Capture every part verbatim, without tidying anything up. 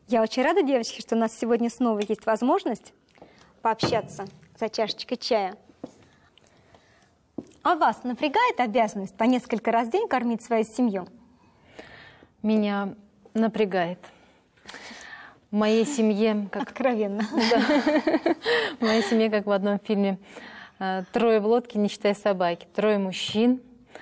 Я очень рада, девочки, что у нас сегодня снова есть возможность пообщаться за чашечкой чая. А вас напрягает обязанность по несколько раз в день кормить свою семью? Меня напрягает. В моей семье... Как... Откровенно. Да. В моей семье, как в одном фильме, трое в лодке, не считая собаки. Трое мужчин.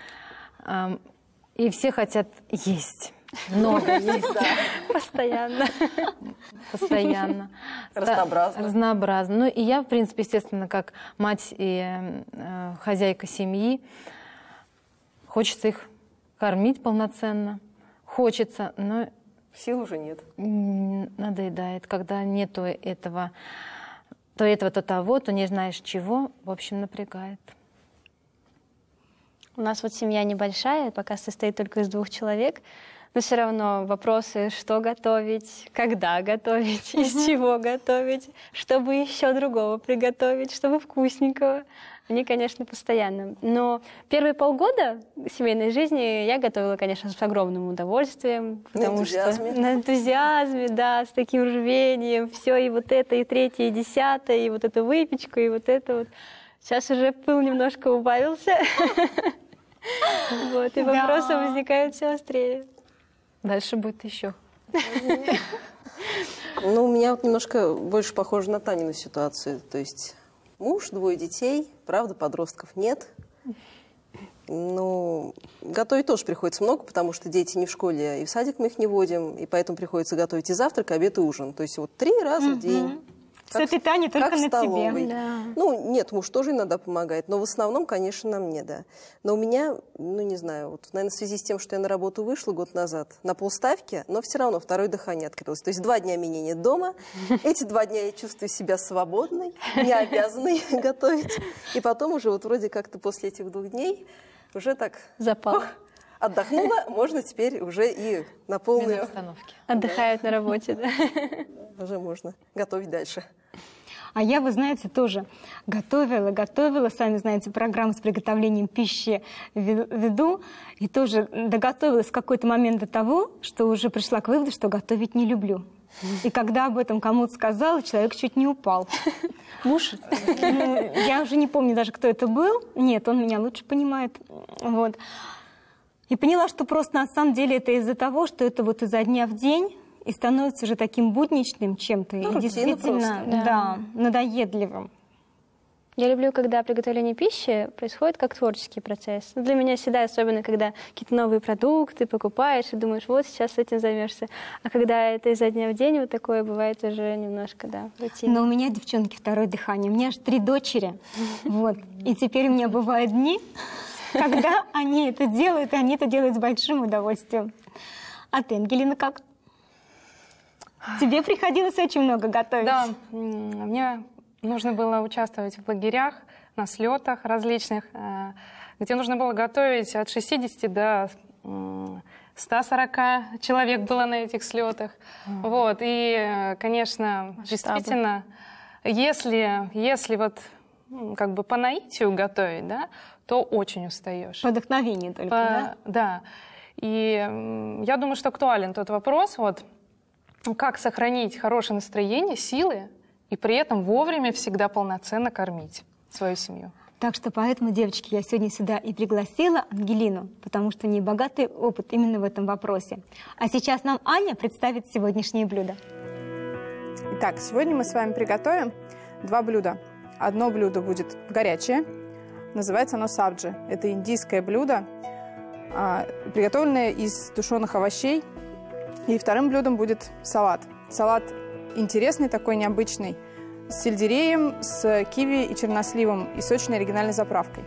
И все хотят есть. Много есть. Постоянно. Постоянно. Разнообразно. Разнообразно. Ну и я, в принципе, естественно, как мать и э, хозяйка семьи, хочется их кормить полноценно. Хочется, но... Сил уже нет. Надоедает. Когда нету этого, то этого, то того, то не знаешь чего, в общем, напрягает. У нас вот семья небольшая, пока состоит только из двух человек, но все равно вопросы, что готовить, когда готовить, из чего готовить, чтобы еще другого приготовить, чтобы вкусненького. Они, конечно, постоянно. Но первые полгода семейной жизни я готовила, конечно, с огромным удовольствием. Потому на энтузиазме. Что на энтузиазме, да, с таким рвением. Все, и вот это, и третье, и десятое, и вот эту выпечку, и вот это вот. Сейчас уже пыл немножко убавился. Вот, и вопросы возникают все острее. Дальше будет еще. Ну, у меня вот немножко больше похоже на Танину ситуацию. То есть муж, двое детей, правда, подростков нет. Ну, готовить тоже приходится много, потому что дети не в школе, и в садик мы их не водим, и поэтому приходится готовить и завтрак, и обед, и ужин. То есть вот три раза в день. Все питание только как на столовой. тебе. Да. Ну, нет, муж тоже иногда помогает, но в основном, конечно, на мне, да. Но у меня, ну, не знаю, вот, наверное, в связи с тем, что я на работу вышла год назад, на полставки, но все равно второе дыхание открылось. То есть два дня меня нет дома, эти два дня я чувствую себя свободной, не обязанной готовить. И потом уже вот вроде как-то после этих двух дней уже так... Запал. Отдохнула, можно теперь уже и на полную... Обстановки. Отдыхают на работе, да. Уже можно готовить дальше. А я, вы знаете, тоже готовила, готовила, сами знаете, программу с приготовлением пищи веду, и тоже доготовилась в какой-то момент до того, что уже пришла к выводу, что готовить не люблю. И когда об этом кому-то сказала, человек чуть не упал. Муж? Ну, я уже не помню даже, кто это был. Нет, он меня лучше понимает. Вот. И поняла, что просто на самом деле это из-за того, что это вот изо дня в день, и становится уже таким будничным чем-то, ну, и действительно, да. да, надоедливым. Я люблю, когда приготовление пищи происходит как творческий процесс. Для меня всегда, особенно когда какие-то новые продукты покупаешь и думаешь, вот сейчас этим займешься. А когда это изо дня в день, вот такое бывает уже немножко, да, рутинно. Но у меня, девчонки, второе дыхание. У меня аж три дочери. Вот. И теперь у меня бывают дни, когда они это делают, и они это делают с большим удовольствием. А ты, Ангелина, как? Тебе приходилось очень много готовить? Да, мне нужно было участвовать в лагерях, на слетах различных, где нужно было готовить от шестидесяти до ста сорока человек было на этих слетах. Mm. Вот, и, конечно, Масштабы. Действительно, если, если вот как бы по наитию готовить, да, то очень устаешь. По вдохновению только, по, да? Да. И я думаю, что актуален тот вопрос, вот, как сохранить хорошее настроение, силы, и при этом вовремя всегда полноценно кормить свою семью. Так что поэтому, девочки, я сегодня сюда и пригласила Ангелину, потому что у нее богатый опыт именно в этом вопросе. А сейчас нам Аня представит сегодняшнее блюдо. Итак, сегодня мы с вами приготовим два блюда. Одно блюдо будет горячее, называется оно сабджи. Это индийское блюдо, приготовленное из тушеных овощей. И вторым блюдом будет салат. Салат интересный, такой необычный, с сельдереем, с киви и черносливом и с очень оригинальной заправкой.